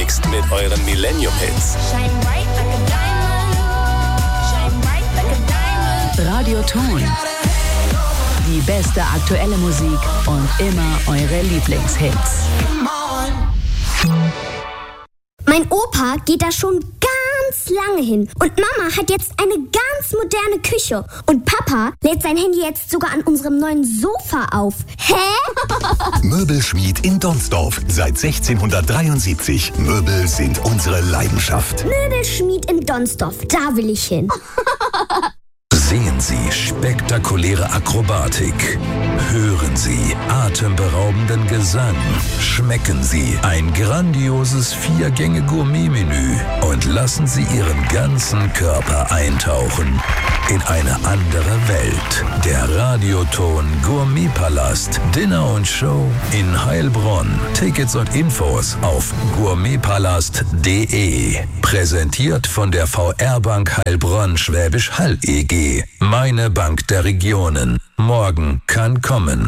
gemixt mit euren Millennium-Hits. Radioton. Die beste aktuelle Musik und immer eure Lieblingshits. Mein Opa geht da schon ganz lange hin. Und Mama hat jetzt eine ganz moderne Küche. Und Papa lädt sein Handy jetzt sogar an unserem neuen Sofa auf. Hä? Möbelschmied in Donsdorf. Seit 1673. Möbel sind unsere Leidenschaft. Möbelschmied in Donsdorf. Da will ich hin. Sehen Sie spektakuläre Akrobatik. Hören Sie atemberaubenden Gesang. Schmecken Sie ein grandioses 4-Gänge-Gourmet-Menü und lassen Sie Ihren ganzen Körper eintauchen in eine andere Welt. Der Radioton Gourmetpalast. Dinner und Show in Heilbronn. Tickets und Infos auf gourmetpalast.de. Präsentiert von der VR Bank Heilbronn Schwäbisch Hall EG. Meine Bank der Regionen. Morgen kann kommen.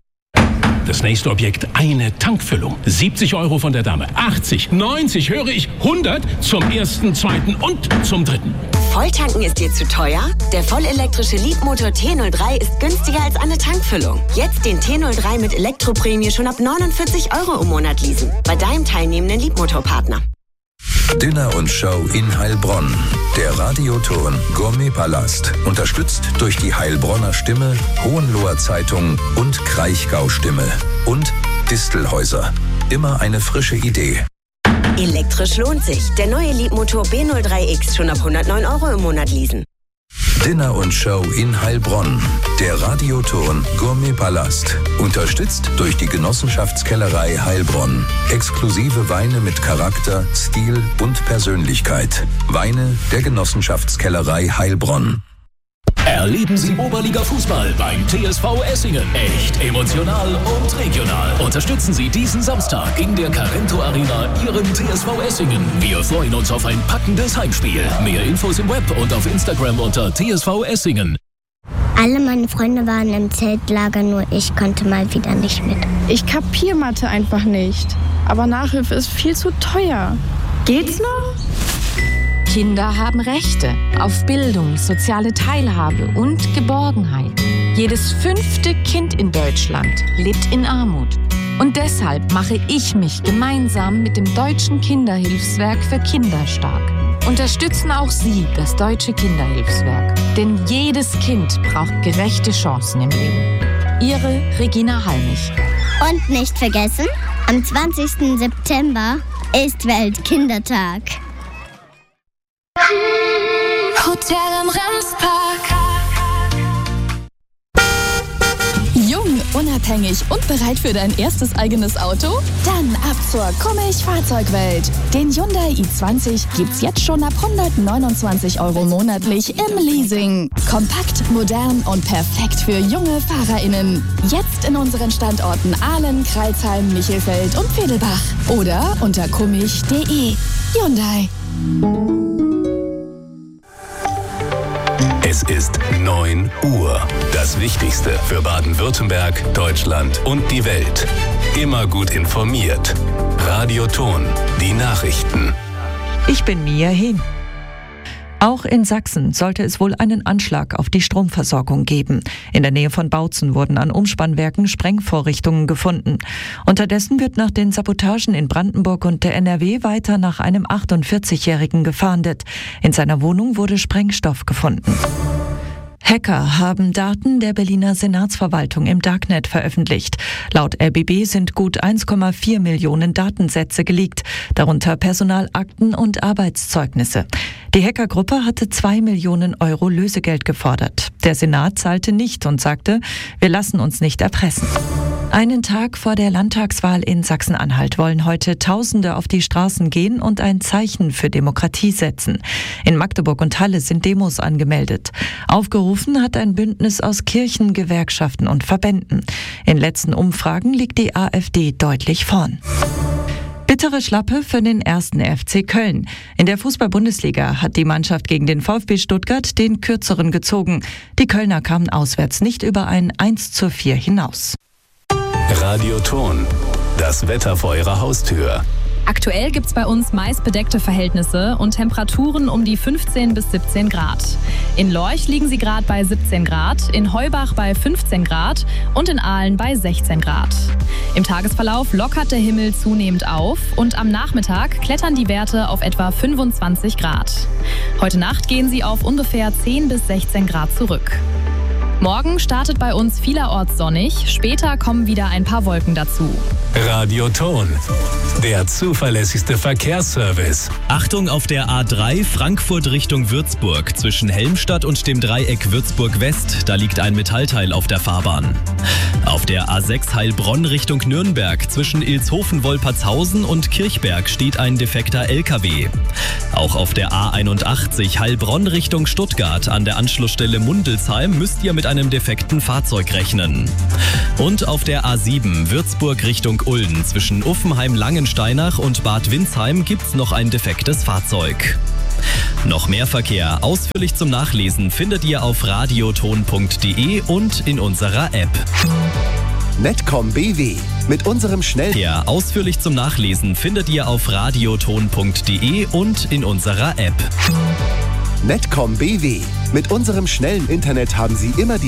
Das nächste Objekt, eine Tankfüllung. 70 € von der Dame. 80, 90, höre ich, 100 zum ersten, zweiten und zum dritten. Volltanken ist dir zu teuer? Der vollelektrische Leadmotor T03 ist günstiger als eine Tankfüllung. Jetzt den T03 mit Elektroprämie schon ab 49 € im Monat leasen. Bei deinem teilnehmenden Leadmotorpartner. Dinner und Show in Heilbronn. Der Radioton Gourmetpalast. Unterstützt durch die Heilbronner Stimme, Hohenloher Zeitung und Kraichgau Stimme. Und Distelhäuser. Immer eine frische Idee. Elektrisch lohnt sich. Der neue Leadmotor B03X schon ab 109 € im Monat leasen. Dinner und Show in Heilbronn. Der Radioton Gourmetpalast. Unterstützt durch die Genossenschaftskellerei Heilbronn. Exklusive Weine mit Charakter, Stil und Persönlichkeit. Weine der Genossenschaftskellerei Heilbronn. Erleben Sie Oberliga-Fußball beim TSV Essingen. Echt emotional und regional. Unterstützen Sie diesen Samstag in der Carento Arena Ihren TSV Essingen. Wir freuen uns auf ein packendes Heimspiel. Mehr Infos im Web und auf Instagram unter TSV Essingen. Alle meine Freunde waren im Zeltlager, nur ich konnte mal wieder nicht mit. Ich kapier Mathe einfach nicht. Aber Nachhilfe ist viel zu teuer. Geht's noch? Kinder haben Rechte auf Bildung, soziale Teilhabe und Geborgenheit. Jedes 5. Kind in Deutschland lebt in Armut. Und deshalb mache ich mich gemeinsam mit dem Deutschen Kinderhilfswerk für Kinder stark. Unterstützen auch Sie das Deutsche Kinderhilfswerk. Denn jedes Kind braucht gerechte Chancen im Leben. Ihre Regina Halmich. Und nicht vergessen, am 20. September ist Weltkindertag. Hotel am Remspark. Jung, unabhängig und bereit für dein erstes eigenes Auto? Dann ab zur Kommich-Fahrzeugwelt. Den Hyundai i20 gibt's jetzt schon ab 129 € monatlich im Leasing. Kompakt, modern und perfekt für junge FahrerInnen. Jetzt in unseren Standorten Ahlen, Crailsheim, Michelfeld und Vedelbach. Oder unter kommich.de. Hyundai. Es ist 9 Uhr. Das Wichtigste für Baden-Württemberg, Deutschland und die Welt. Immer gut informiert. Radioton, die Nachrichten. Ich bin Mia Hehn. Auch in Sachsen sollte es wohl einen Anschlag auf die Stromversorgung geben. In der Nähe von Bautzen wurden an Umspannwerken Sprengvorrichtungen gefunden. Unterdessen wird nach den Sabotagen in Brandenburg und der NRW weiter nach einem 48-Jährigen gefahndet. In seiner Wohnung wurde Sprengstoff gefunden. Hacker haben Daten der Berliner Senatsverwaltung im Darknet veröffentlicht. Laut RBB sind gut 1,4 Millionen Datensätze geleakt, darunter Personalakten und Arbeitszeugnisse. Die Hackergruppe hatte 2 Millionen € Lösegeld gefordert. Der Senat zahlte nicht und sagte, wir lassen uns nicht erpressen. Einen Tag vor der Landtagswahl in Sachsen-Anhalt wollen heute Tausende auf die Straßen gehen und ein Zeichen für Demokratie setzen. In Magdeburg und Halle sind Demos angemeldet. Aufgerufen hat ein Bündnis aus Kirchen, Gewerkschaften und Verbänden. In letzten Umfragen liegt die AfD deutlich vorn. Bittere Schlappe für den 1. FC Köln. In der Fußball-Bundesliga hat die Mannschaft gegen den VfB Stuttgart den Kürzeren gezogen. Die Kölner kamen auswärts nicht über ein 1:4 hinaus. Radioton, das Wetter vor Ihrer Haustür. Aktuell gibt es bei uns meist bedeckte Verhältnisse und Temperaturen um die 15 bis 17 Grad. In Lorch liegen sie gerade bei 17 Grad, in Heubach bei 15 Grad und in Aalen bei 16 Grad. Im Tagesverlauf lockert der Himmel zunehmend auf und am Nachmittag klettern die Werte auf etwa 25 Grad. Heute Nacht gehen sie auf ungefähr 10 bis 16 Grad zurück. Morgen startet bei uns vielerorts sonnig, später kommen wieder ein paar Wolken dazu. Radio Ton, der zuverlässigste Verkehrsservice. Achtung auf der A3 Frankfurt Richtung Würzburg zwischen Helmstadt und dem Dreieck Würzburg West, da liegt ein Metallteil auf der Fahrbahn. Auf der A6 Heilbronn Richtung Nürnberg zwischen Ilshofen-Wolpertshausen und Kirchberg steht ein defekter LKW. Auch auf der A81 Heilbronn Richtung Stuttgart an der Anschlussstelle Mundelsheim müsst ihr mit einem defekten Fahrzeug rechnen. Und auf der A7 Würzburg Richtung Ulm zwischen Uffenheim-Langensteinach und Bad Windsheim gibt's noch ein defektes Fahrzeug. Noch mehr Verkehr ausführlich zum Nachlesen findet ihr auf radioton.de und in unserer App. Netcom BW mit unserem Schnellverkehr ausführlich zum Nachlesen findet ihr auf radioton.de und in unserer App. Netcom BW. Mit unserem schnellen Internet haben Sie immer die